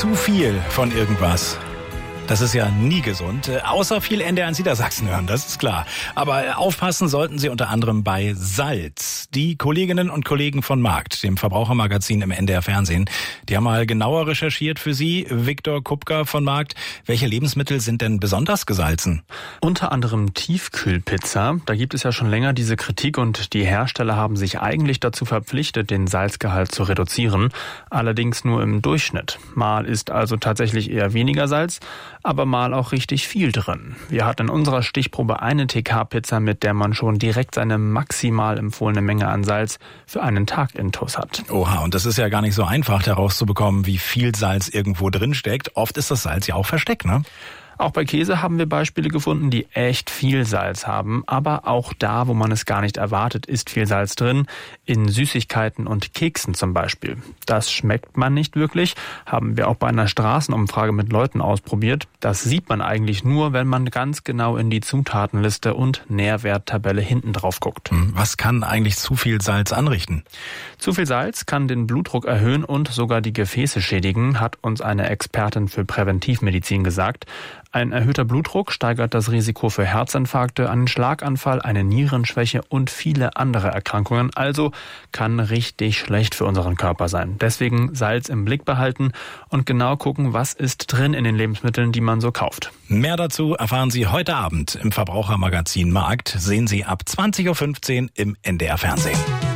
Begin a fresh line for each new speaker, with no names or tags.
Zu viel von irgendwas. Das ist ja nie gesund, außer viel NDR1 Niedersachsen hören, das ist klar. Aber aufpassen sollten Sie unter anderem bei Salz. Die Kolleginnen und Kollegen von Markt, dem Verbrauchermagazin im NDR Fernsehen, die haben mal genauer recherchiert für Sie. Viktor Kupka von Markt, welche Lebensmittel sind denn besonders gesalzen?
Unter anderem Tiefkühlpizza. Da gibt es ja schon länger diese Kritik und die Hersteller haben sich eigentlich dazu verpflichtet, den Salzgehalt zu reduzieren. Allerdings nur im Durchschnitt. Mal ist also tatsächlich eher weniger Salz, aber mal auch richtig viel drin. Wir hatten in unserer Stichprobe eine TK-Pizza, mit der man schon direkt seine maximal empfohlene Menge an Salz für einen Tag intus hat.
Oha, und das ist ja gar nicht so einfach herauszubekommen, wie viel Salz irgendwo drin steckt. Oft ist das Salz ja auch versteckt, ne?
Auch bei Käse haben wir Beispiele gefunden, die echt viel Salz haben. Aber auch da, wo man es gar nicht erwartet, ist viel Salz drin. In Süßigkeiten und Keksen zum Beispiel. Das schmeckt man nicht wirklich. Haben wir auch bei einer Straßenumfrage mit Leuten ausprobiert. Das sieht man eigentlich nur, wenn man ganz genau in die Zutatenliste und Nährwerttabelle hinten drauf guckt.
Was kann eigentlich zu viel Salz anrichten?
Zu viel Salz kann den Blutdruck erhöhen und sogar die Gefäße schädigen, hat uns eine Expertin für Präventivmedizin gesagt. Ein erhöhter Blutdruck steigert das Risiko für Herzinfarkte, einen Schlaganfall, eine Nierenschwäche und viele andere Erkrankungen. Also kann richtig schlecht für unseren Körper sein. Deswegen Salz im Blick behalten und genau gucken, was ist drin in den Lebensmitteln, die man so kauft.
Mehr dazu erfahren Sie heute Abend im Verbrauchermagazin Markt. Sehen Sie ab 20.15 Uhr im NDR Fernsehen.